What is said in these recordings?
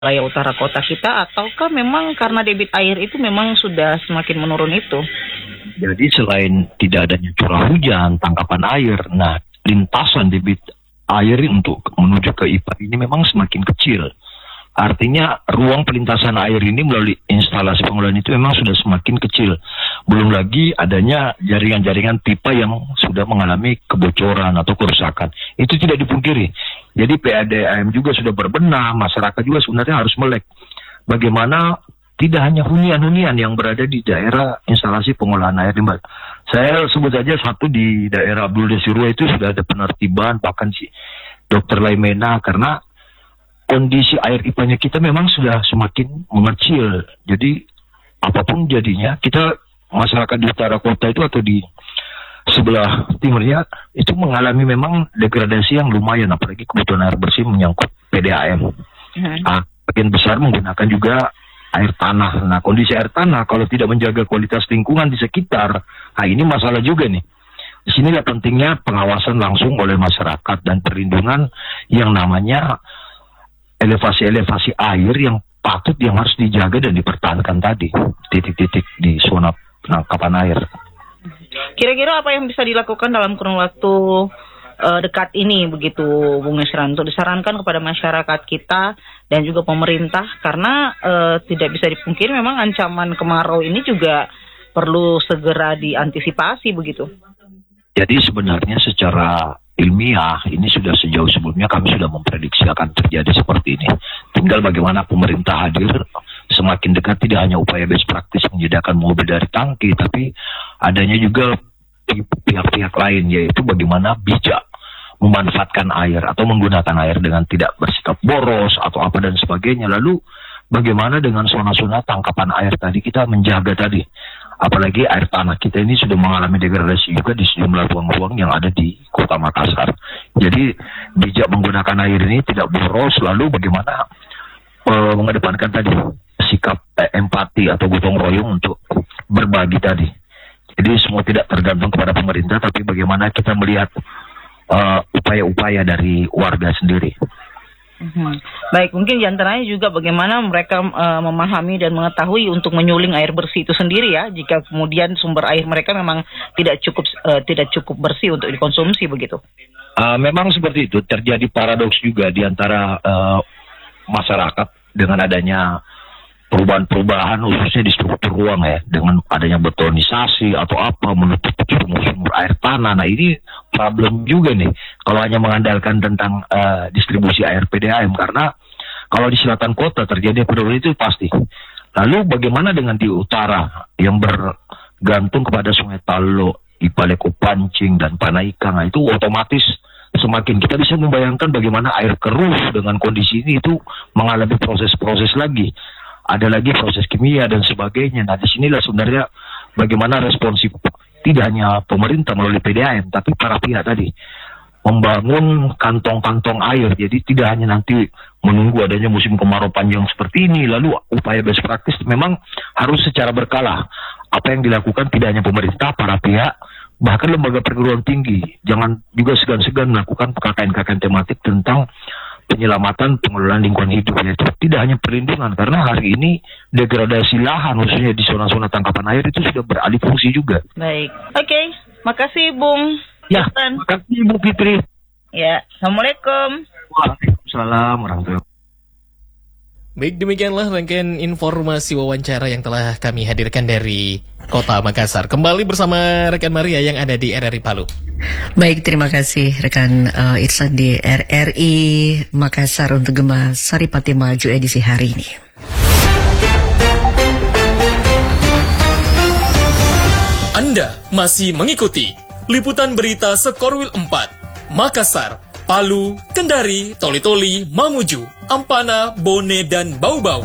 wilayah utara kota kita, ataukah memang karena debit air itu memang sudah semakin menurun itu? Jadi selain tidak adanya curah hujan, tangkapan air, nah lintasan debit air untuk menuju ke IPA ini memang semakin kecil. Artinya ruang pelintasan air ini melalui instalasi pengelolaan itu memang sudah semakin kecil. Belum lagi adanya jaringan-jaringan pipa yang sudah mengalami kebocoran atau kerusakan. Itu tidak dipungkiri. Jadi PADAM juga sudah berbenah, masyarakat juga sebenarnya harus melek. Bagaimana tidak hanya hunian-hunian yang berada di daerah instalasi pengolahan air limbah. Saya sebut saja satu di daerah Abdul Desirua itu sudah ada penertiban, bahkan si Dr. Laimena, karena kondisi air IPA-nya kita memang sudah semakin mengecil. Jadi apapun jadinya, kita masyarakat di utara kota itu atau di sebelah timurnya itu mengalami memang degradasi yang lumayan, apalagi kebutuhan air bersih menyangkut PDAM. Bagian besar menggunakan juga air tanah. Nah, kondisi air tanah kalau tidak menjaga kualitas lingkungan di sekitar, nah ini masalah juga nih. Di sinilah pentingnya pengawasan langsung oleh masyarakat dan perlindungan yang namanya elevasi-elevasi air yang patut yang harus dijaga dan dipertahankan tadi, titik-titik di zona penangkapan air. Kira-kira apa yang bisa dilakukan dalam kurun waktu dekat ini begitu, Bung Nesran, untuk disarankan kepada masyarakat kita dan juga pemerintah, karena tidak bisa dipungkiri memang ancaman kemarau ini juga perlu segera diantisipasi begitu. Jadi sebenarnya secara ilmiah ini sudah sejauh sebelumnya kami sudah memprediksi akan terjadi seperti ini. Tinggal bagaimana pemerintah hadir semakin dekat, tidak hanya upaya best practice menyediakan mobil dari tangki, tapi adanya juga pihak-pihak lain, yaitu bagaimana bijak memanfaatkan air atau menggunakan air dengan tidak bersikap boros atau apa dan sebagainya. Lalu bagaimana dengan zona-zona tangkapan air tadi kita menjaga tadi. Apalagi air tanah kita ini sudah mengalami degradasi juga di sejumlah ruang-ruang yang ada di Kota Makassar. Jadi bijak menggunakan air ini tidak boros, lalu bagaimana mengedepankan tadi sikap empati atau gotong royong untuk berbagi tadi. Jadi semua tidak tergantung kepada pemerintah, tapi bagaimana kita melihat upaya-upaya dari warga sendiri. Baik, mungkin diantaranya juga bagaimana mereka memahami dan mengetahui untuk menyuling air bersih itu sendiri ya, jika kemudian sumber air mereka memang tidak cukup bersih untuk dikonsumsi begitu. Memang seperti itu, terjadi paradoks juga di antara masyarakat dengan adanya perubahan-perubahan khususnya di struktur ruang ya, dengan adanya betonisasi atau apa menutup sumur air tanah. Nah ini problem juga nih kalau hanya mengandalkan tentang distribusi air PDAM, karena kalau di selatan kota terjadi penurunan itu pasti. Lalu bagaimana dengan di utara yang bergantung kepada Sungai Talo, Ipaleko Pancing dan Panaikang? Nah, itu otomatis semakin kita bisa membayangkan bagaimana air keruh dengan kondisi ini itu mengalami proses-proses lagi. Ada lagi proses kimia dan sebagainya. Nah, disinilah sebenarnya bagaimana responsif tidak hanya pemerintah melalui PDAM, tapi para pihak tadi membangun kantong-kantong air. Jadi tidak hanya nanti menunggu adanya musim kemarau panjang seperti ini, lalu upaya best practice memang harus secara berkala. Apa yang dilakukan tidak hanya pemerintah, para pihak, bahkan lembaga perguruan tinggi. Jangan juga segan-segan melakukan KKN-KKN tematik tentang penyelamatan pengelolaan lingkungan hidup, yaitu tidak hanya perlindungan, karena hari ini degradasi lahan khususnya di zona-zona tangkapan air itu sudah beralih fungsi juga. Baik, oke, makasih Bung. Ya, makasih Bu Fitri. Ya, Assalamualaikum. Waalaikumsalam warahmatullahi. Baik, demikianlah rangkaian informasi wawancara yang telah kami hadirkan dari Kota Makassar. Kembali bersama rekan Maria yang ada di RRI Palu. Baik, terima kasih rekan Irsan di RRI Makassar untuk Gema Saripati Maju edisi hari ini. Anda masih mengikuti liputan berita Sekorwil 4, Makassar, Palu, Kendari, Toli-Toli, Mamuju, Ampana, Bone, dan Bau-Bau.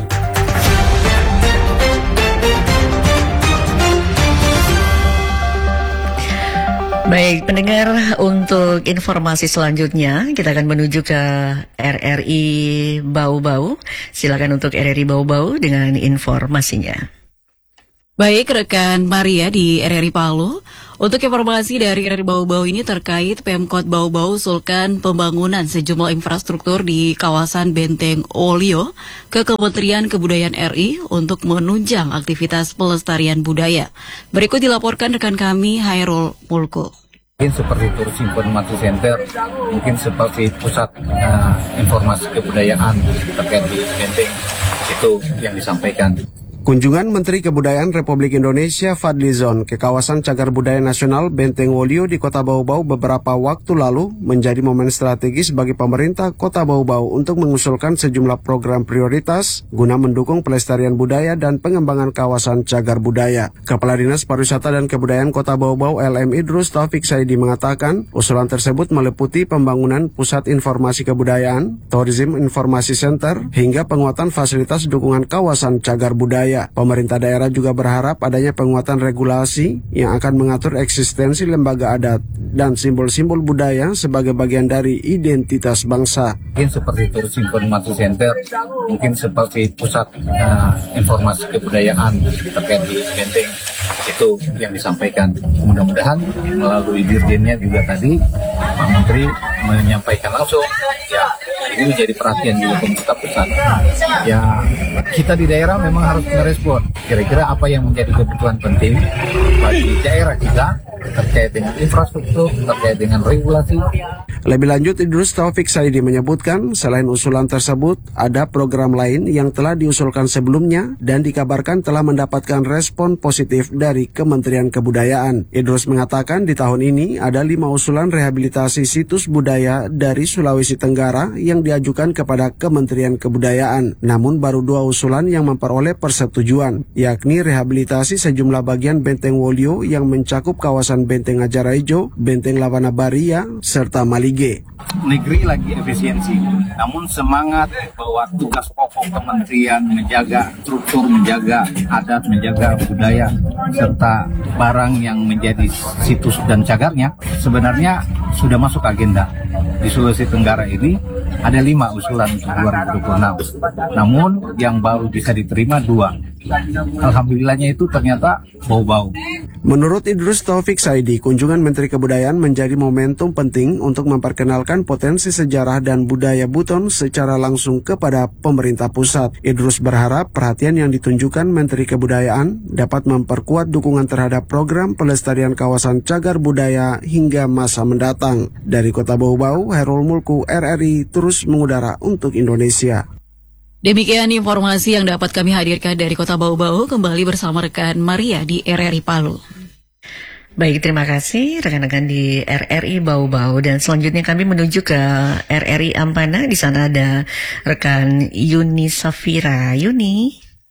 Baik, pendengar, untuk informasi selanjutnya kita akan menuju ke RRI Bau-Bau. Silakan untuk RRI Bau-Bau dengan informasinya. Baik, rekan Maria di RRI Palu. Untuk informasi dari RRI Bau-Bau ini terkait Pemkot Bau-Bau usulkan pembangunan sejumlah infrastruktur di kawasan Benteng Olio ke Kementerian Kebudayaan RI untuk menunjang aktivitas pelestarian budaya. Berikut dilaporkan rekan kami Hairul Mulku. Mungkin seperti Turis Informasi Center, mungkin seperti pusat informasi kebudayaan terkait di Benteng, itu yang disampaikan. Kunjungan Menteri Kebudayaan Republik Indonesia Fadlizon ke kawasan Cagar Budaya Nasional Benteng Wolio di Kota Bau-Bau beberapa waktu lalu menjadi momen strategis bagi pemerintah Kota Bau-Bau untuk mengusulkan sejumlah program prioritas guna mendukung pelestarian budaya dan pengembangan kawasan Cagar Budaya. Kepala Dinas Pariwisata dan Kebudayaan Kota Bau-Bau LM Idrus Taufik Saidi mengatakan usulan tersebut meliputi pembangunan Pusat Informasi Kebudayaan, Tourism Informasi Center, hingga penguatan fasilitas dukungan kawasan Cagar Budaya. Pemerintah daerah juga berharap adanya penguatan regulasi yang akan mengatur eksistensi lembaga adat dan simbol-simbol budaya sebagai bagian dari identitas bangsa. Mungkin seperti Turis Informasi Center, mungkin seperti pusat informasi kebudayaan terkait di Benteng, itu yang disampaikan. Mudah-mudahan melalui dirjennya juga tadi Pak Menteri menyampaikan langsung, ya ini menjadi perhatian juga pemerintah pusat. Ya kita di daerah memang harus merespon kira-kira apa yang menjadi kebutuhan penting bagi daerah kita terkait dengan infrastruktur, terkait dengan regulasi. Lebih lanjut, Idrus Taufik Saidi menyebutkan selain usulan tersebut, ada program lain yang telah diusulkan sebelumnya dan dikabarkan telah mendapatkan respon positif dari Kementerian Kebudayaan. Idrus mengatakan di tahun ini ada 5 usulan rehabilitasi situs budaya dari Sulawesi Tenggara yang diajukan kepada Kementerian Kebudayaan. Namun baru 2 usulan yang memperoleh persetujuan, yakni rehabilitasi sejumlah bagian Benteng Wolio yang mencakup kawasan Benteng Ajaraijo, Benteng Lawana Baria, serta Malige. Negeri lagi efisiensi, namun semangat bahwa tugas pokok kementerian menjaga struktur, menjaga adat, menjaga budaya, serta barang yang menjadi situs dan cagarnya sebenarnya sudah masuk agenda. Di Sulawesi Tenggara ini ada 5 usulan untuk 2026, namun yang baru bisa diterima 2. Alhamdulillahnya itu ternyata Bau-Bau. Menurut Idrus Taufik Saidi, kunjungan Menteri Kebudayaan menjadi momentum penting untuk memperkenalkan potensi sejarah dan budaya Buton secara langsung kepada pemerintah pusat. Idrus berharap perhatian yang ditunjukkan Menteri Kebudayaan dapat memperkuat dukungan terhadap program pelestarian kawasan cagar budaya hingga masa mendatang. Dari Kota Bau-Bau, Hairul Mulku, RRI terus mengudara untuk Indonesia. Demikian informasi yang dapat kami hadirkan dari Kota Bau-Bau. Kembali bersama rekan Maria di RRI Palu. Baik, terima kasih rekan-rekan di RRI Bau-Bau, dan selanjutnya kami menuju ke RRI Ampana. Di sana ada rekan Yuni Safira. Yuni.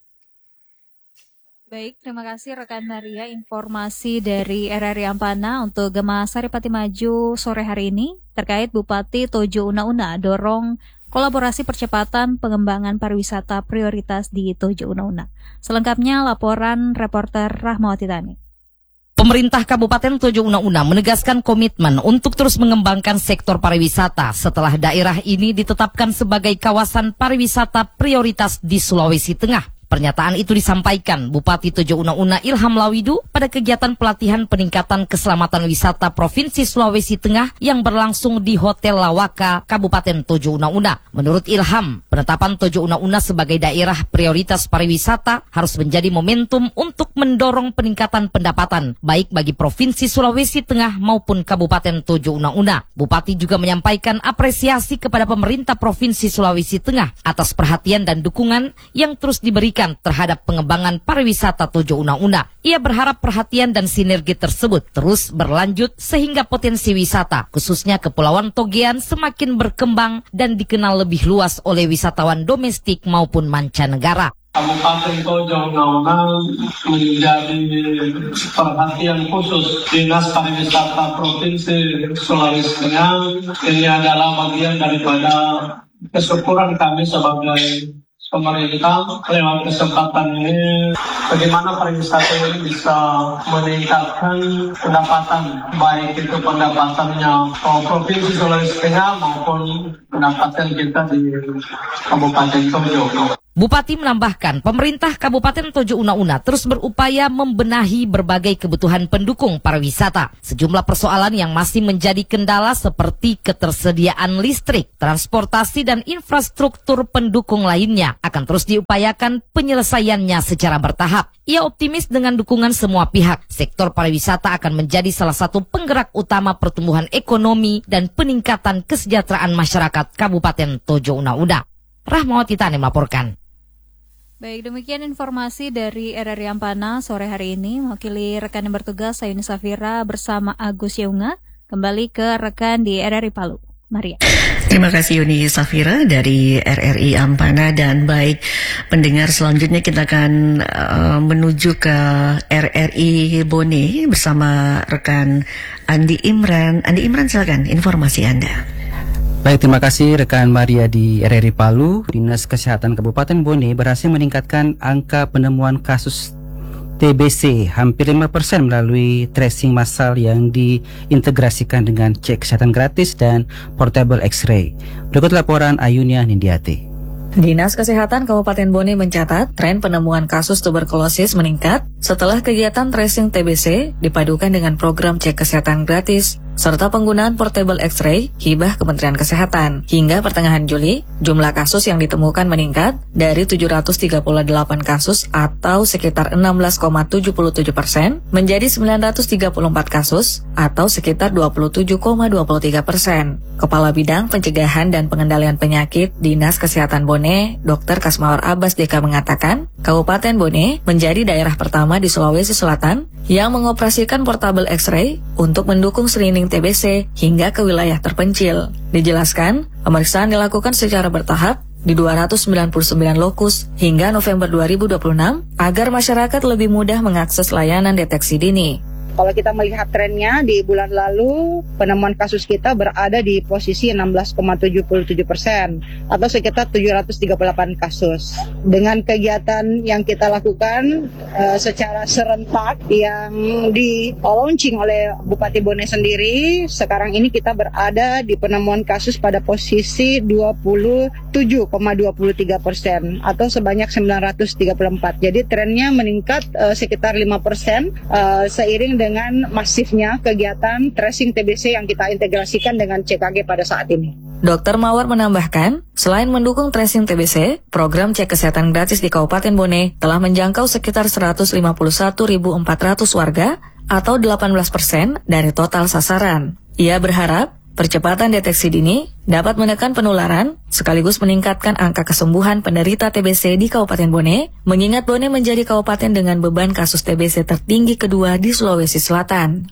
Baik, terima kasih rekan Maria. Informasi dari RRI Ampana untuk Gema Saripati Maju sore hari ini terkait Bupati Tojo Una-Una dorong kolaborasi percepatan pengembangan pariwisata prioritas di Tojo Una-Una. Selengkapnya laporan reporter Rahmawati Tani. Pemerintah Kabupaten Tojo Una-Una menegaskan komitmen untuk terus mengembangkan sektor pariwisata setelah daerah ini ditetapkan sebagai kawasan pariwisata prioritas di Sulawesi Tengah. Pernyataan itu disampaikan Bupati Tojo Una-Una Ilham Lawidu pada kegiatan pelatihan peningkatan keselamatan wisata Provinsi Sulawesi Tengah yang berlangsung di Hotel Lawaka, Kabupaten Tojo Una-Una. Menurut Ilham, penetapan Tojo Una-Una sebagai daerah prioritas pariwisata harus menjadi momentum untuk mendorong peningkatan pendapatan, baik bagi Provinsi Sulawesi Tengah maupun Kabupaten Tojo Una-Una. Bupati juga menyampaikan apresiasi kepada pemerintah Provinsi Sulawesi Tengah atas perhatian dan dukungan yang terus diberikan terhadap pengembangan pariwisata Tojo Una-Una. Ia berharap perhatian dan sinergi tersebut terus berlanjut sehingga potensi wisata, khususnya Kepulauan Togean, semakin berkembang dan dikenal lebih luas oleh wisatawan domestik maupun mancanegara. Kabupaten Tojo Una-Una menjadi perhatian khusus Dinas Pariwisata Provinsi Sulawesi Tengah. Ini adalah bagian daripada kesyukuran kami sebagai pemerintah lewat kesempatan ini, bagaimana pariwisata ini bisa meningkatkan pendapatan, baik itu pendapatannya Provinsi Sulawesi Tengah maupun pendapatan kita di Kabupaten Tojo. Bupati menambahkan, pemerintah Kabupaten Tojo Una-Una terus berupaya membenahi berbagai kebutuhan pendukung pariwisata. Sejumlah persoalan yang masih menjadi kendala seperti ketersediaan listrik, transportasi, dan infrastruktur pendukung lainnya akan terus diupayakan penyelesaiannya secara bertahap. Ia optimis dengan dukungan semua pihak, sektor pariwisata akan menjadi salah satu penggerak utama pertumbuhan ekonomi dan peningkatan kesejahteraan masyarakat Kabupaten Tojo Una-Una. Rahmawati Tani melaporkan. Baik, demikian informasi dari RRI Ampana sore hari ini. Mewakili rekan yang bertugas, saya Yuni Safira bersama Agus Yeunga. Kembali ke rekan di RRI Palu, Maria. Terima kasih Yuni Safira dari RRI Ampana. Dan baik pendengar, selanjutnya kita akan menuju ke RRI Bone bersama rekan Andi Imran. Andi Imran, silakan informasi Anda. Baik, terima kasih rekan Maria di RRI Palu. Dinas Kesehatan Kabupaten Bone berhasil meningkatkan angka penemuan kasus TBC hampir 5% melalui tracing massal yang diintegrasikan dengan cek kesehatan gratis dan portable X-ray. Berikut laporan Ayunia Nindiati. Dinas Kesehatan Kabupaten Bone mencatat tren penemuan kasus tuberkulosis meningkat setelah kegiatan tracing TBC dipadukan dengan program cek kesehatan gratis serta penggunaan portable X-ray hibah Kementerian Kesehatan. Hingga pertengahan Juli, jumlah kasus yang ditemukan meningkat dari 738 kasus atau sekitar 16,77% menjadi 934 kasus atau sekitar 27,23%. Kepala Bidang Pencegahan dan Pengendalian Penyakit Dinas Kesehatan Bone, Dr. Kasmawar Abbas Deka mengatakan, Kabupaten Bone menjadi daerah pertama di Sulawesi Selatan yang mengoperasikan portable X-ray untuk mendukung screening TBC hingga ke wilayah terpencil. Dijelaskan, pemeriksaan dilakukan secara bertahap di 299 lokus hingga November 2026 agar masyarakat lebih mudah mengakses layanan deteksi dini. Kalau kita melihat trennya di bulan lalu, penemuan kasus kita berada di posisi 16,77% atau sekitar 738 kasus. Dengan kegiatan yang kita lakukan secara serentak yang di-launching oleh Bupati Bone sendiri, sekarang ini kita berada di penemuan kasus pada posisi 27,23% atau sebanyak 934. Jadi trennya meningkat sekitar 5% seiring dengan masifnya kegiatan tracing TBC yang kita integrasikan dengan CKG pada saat ini. Dr. Mawar menambahkan, selain mendukung tracing TBC, program cek kesehatan gratis di Kabupaten Bone telah menjangkau sekitar 151.400 warga atau 18% dari total sasaran. Ia berharap percepatan deteksi dini dapat menekan penularan sekaligus meningkatkan angka kesembuhan penderita TBC di Kabupaten Bone, mengingat Bone menjadi kabupaten dengan beban kasus TBC tertinggi kedua di Sulawesi Selatan.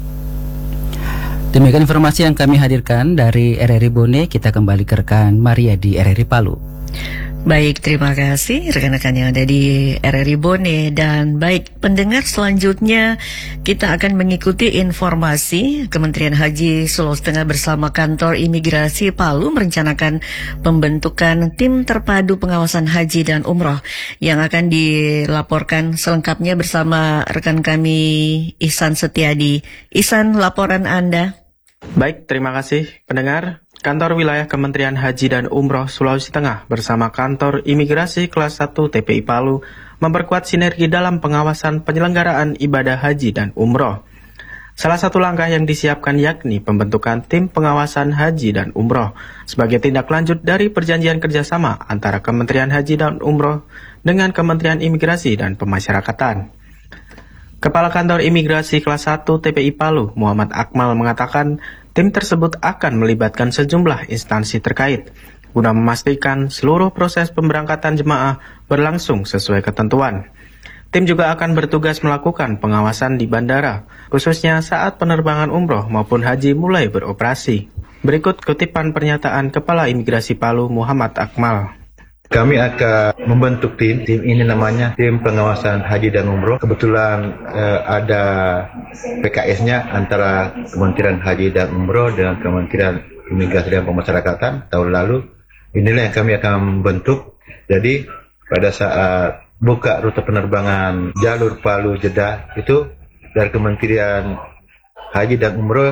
Demikian informasi yang kami hadirkan dari RRI Bone. Kita kembali ke rekan Maria di RRI Palu. Baik, terima kasih rekan-rekan yang ada di RRI Bone. Dan baik pendengar, selanjutnya kita akan mengikuti informasi Kementerian Haji Sulawesi Tengah bersama Kantor Imigrasi Palu merencanakan pembentukan tim terpadu pengawasan haji dan umroh yang akan dilaporkan selengkapnya bersama rekan kami Ihsan Setiadi. Ihsan, laporan Anda. Baik, terima kasih pendengar. Kantor Wilayah Kementerian Haji dan Umroh Sulawesi Tengah bersama Kantor Imigrasi Kelas 1 TPI Palu memperkuat sinergi dalam pengawasan penyelenggaraan ibadah haji dan umroh. Salah satu langkah yang disiapkan yakni pembentukan tim pengawasan haji dan umroh sebagai tindak lanjut dari perjanjian kerjasama antara Kementerian Haji dan Umroh dengan Kementerian Imigrasi dan Pemasyarakatan. Kepala Kantor Imigrasi Kelas 1 TPI Palu, Muhammad Akmal mengatakan tim tersebut akan melibatkan sejumlah instansi terkait guna memastikan seluruh proses pemberangkatan jemaah berlangsung sesuai ketentuan. Tim juga akan bertugas melakukan pengawasan di bandara, khususnya saat penerbangan umroh maupun haji mulai beroperasi. Berikut kutipan pernyataan Kepala Imigrasi Palu, Muhammad Akmal. Kami akan membentuk tim ini namanya tim pengawasan haji dan umroh. Kebetulan ada PKS-nya antara Kementerian Haji dan Umroh dengan Kementerian Imigrasi dan Pemasyarakatan tahun lalu. Inilah yang kami akan bentuk. Jadi pada saat buka rute penerbangan jalur Palu Jeddah itu dari Kementerian Haji dan Umroh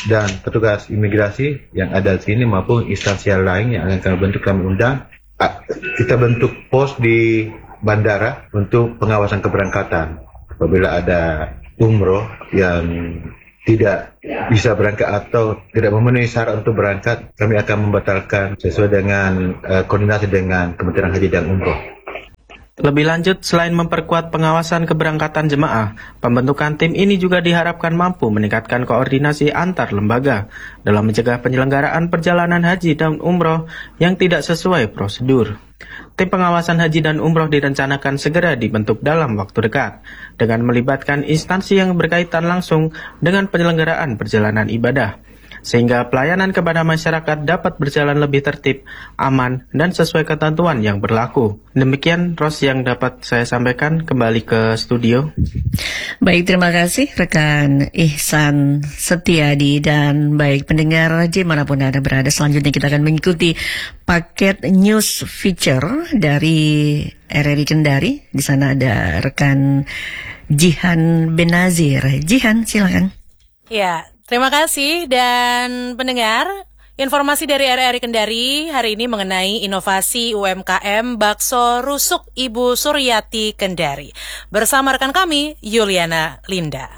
dan petugas imigrasi yang ada di sini maupun instansi lain yang akan kami bentuk, kami undang. Kita bentuk pos di bandara untuk pengawasan keberangkatan. Apabila ada umroh yang tidak bisa berangkat atau tidak memenuhi syarat untuk berangkat, kami akan membatalkan sesuai dengan koordinasi dengan Kementerian Haji dan Umroh. Lebih lanjut, selain memperkuat pengawasan keberangkatan jemaah, pembentukan tim ini juga diharapkan mampu meningkatkan koordinasi antar lembaga dalam mencegah penyelenggaraan perjalanan haji dan umroh yang tidak sesuai prosedur. Tim pengawasan haji dan umroh direncanakan segera dibentuk dalam waktu dekat, dengan melibatkan instansi yang berkaitan langsung dengan penyelenggaraan perjalanan ibadah, sehingga pelayanan kepada masyarakat dapat berjalan lebih tertib, aman, dan sesuai ketentuan yang berlaku. Demikian, Ros, yang dapat saya sampaikan. Kembali ke studio. Baik, terima kasih rekan Ihsan Setiadi. Dan baik pendengar dimanapun Anda berada, selanjutnya kita akan mengikuti paket news feature dari RRI Kendari. Di sana ada rekan Jihan Benazir. Jihan, silakan. Ya, terima kasih. Dan pendengar, informasi dari RRI Kendari hari ini mengenai inovasi UMKM Bakso Rusuk Ibu Suryati Kendari. Bersama rekan kami, Yuliana Linda.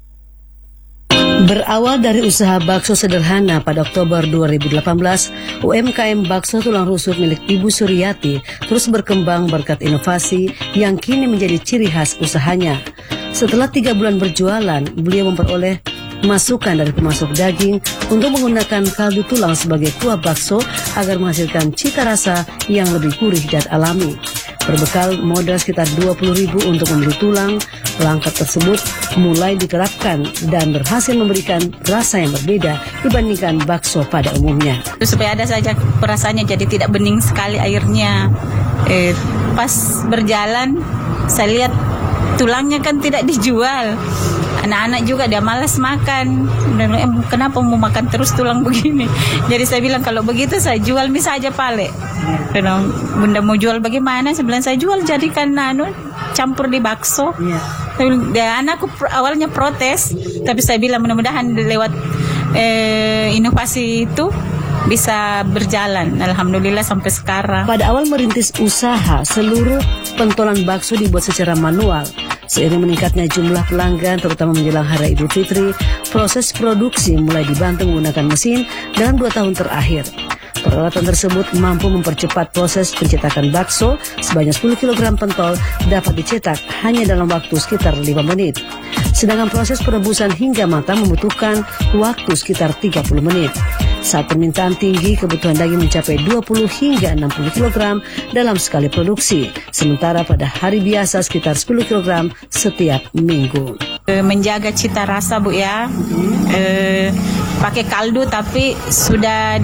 Berawal dari usaha bakso sederhana pada Oktober 2018, UMKM Bakso Tulang Rusuk milik Ibu Suryati terus berkembang berkat inovasi yang kini menjadi ciri khas usahanya. Setelah 3 bulan berjualan, beliau memperoleh masukan dari pemasok daging untuk menggunakan kaldu tulang sebagai kuah bakso agar menghasilkan cita rasa yang lebih gurih dan alami. Berbekal modal sekitar 20.000 untuk membeli tulang, langkah tersebut mulai diterapkan dan berhasil memberikan rasa yang berbeda dibandingkan bakso pada umumnya. Supaya ada saja perasaannya, jadi tidak bening sekali airnya. Pas berjalan saya lihat tulangnya kan tidak dijual. Anak-anak juga dia malas makan. Dan kenapa mau makan terus tulang begini? Jadi saya bilang kalau begitu saya jual mie saja pale. Karena bunda mau jual bagaimana? Saya bilang saya jual jadikan campur di bakso. Dan anakku awalnya protes, tapi saya bilang mudah-mudahan lewat inovasi itu bisa berjalan. Alhamdulillah sampai sekarang. Pada awal merintis usaha, seluruh pentolan bakso dibuat secara manual. Seiring meningkatnya jumlah pelanggan, terutama menjelang Hari Idul Fitri, proses produksi mulai dibantu menggunakan mesin dalam 2 tahun terakhir. Peralatan tersebut mampu mempercepat proses pencetakan bakso sebanyak 10 kg pentol dapat dicetak hanya dalam waktu sekitar 5 menit. Sedangkan proses perebusan hingga matang membutuhkan waktu sekitar 30 menit. Saat permintaan tinggi, kebutuhan daging mencapai 20 hingga 60 kg dalam sekali produksi. Sementara pada hari biasa sekitar 10 kg setiap minggu. Menjaga cita rasa, Bu, ya. Pakai kaldu tapi sudah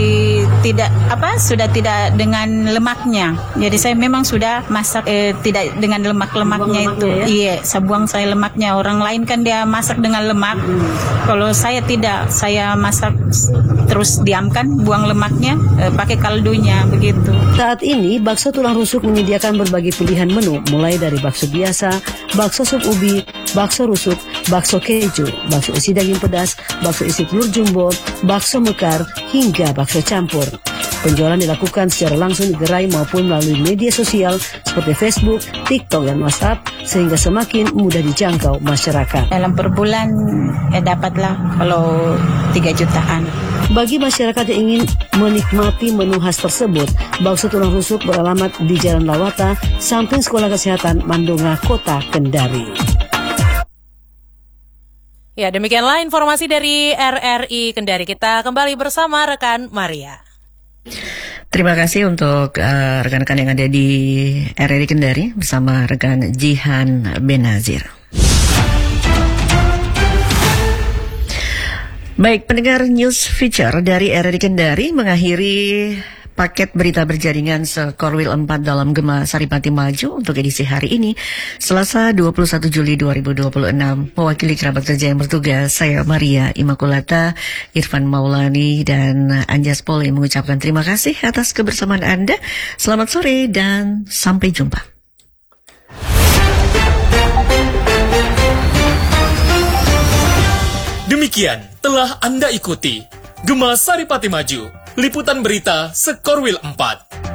tidak dengan lemaknya. Jadi saya memang sudah masak tidak dengan lemak-lemaknya itu. Iya, saya buang saya lemaknya. Orang lain kan dia masak dengan lemak. Kalau saya tidak, saya masak terus diamkan, buang lemaknya, pakai kaldunya begitu. Saat ini bakso tulang rusuk menyediakan berbagai pilihan menu, mulai dari bakso biasa, bakso sup ubi, bakso rusuk, bakso keju, bakso isi daging pedas, bakso isi telur jumbo, bakso mekar, hingga bakso campur. Penjualan dilakukan secara langsung di gerai maupun melalui media sosial seperti Facebook, TikTok, dan WhatsApp, sehingga semakin mudah dijangkau masyarakat. Dalam per bulan dapatlah kalau 3 jutaan. Bagi masyarakat yang ingin menikmati menu khas tersebut, bakso tulang rusuk beralamat di Jalan Lawata, samping Sekolah Kesehatan Mandonga, Kota Kendari. Ya, demikianlah informasi dari RRI Kendari. Kita kembali bersama rekan Maria. Terima kasih untuk rekan-rekan yang ada di RRI Kendari bersama rekan Jihan Benazir. Baik, pendengar news feature dari RRI Kendari mengakhiri paket berita berjaringan Sekorwil 4 dalam Gema Saripati Maju untuk edisi hari ini, Selasa 21 Juli 2026. Mewakili kerabat kerja yang bertugas, saya Maria Imakulata, Irfan Maulani, dan Anjas Poli mengucapkan terima kasih atas kebersamaan Anda. Selamat sore dan sampai jumpa. Demikian Demikian telah Anda ikuti Gema Saripati Maju, liputan berita Sekorwil 4.